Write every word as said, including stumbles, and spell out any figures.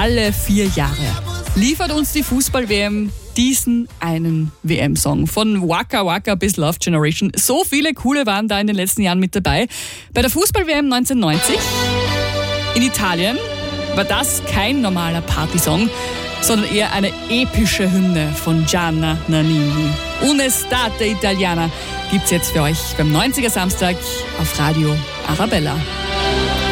alle vier Jahre liefert uns die Fußball-W M diesen einen W M-Song. Von Waka Waka bis Love Generation. So viele coole waren da in den letzten Jahren mit dabei. Bei der Fußball-W M neunzehnhundertneunzig in Italien war das kein normaler Partysong, sondern eher eine epische Hymne von Gianna Nannini. Un'estate italiana gibt's jetzt für euch beim neunziger Samstag auf Radio Arabella.